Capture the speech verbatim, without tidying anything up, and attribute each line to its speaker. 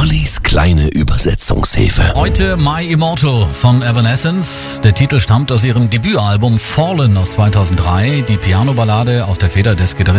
Speaker 1: Ollis kleine Übersetzungshilfe.
Speaker 2: Heute My Immortal von Evanescence. Der Titel stammt aus ihrem Debütalbum Fallen aus zweitausenddrei. Die Pianoballade aus der Feder des Gitarristen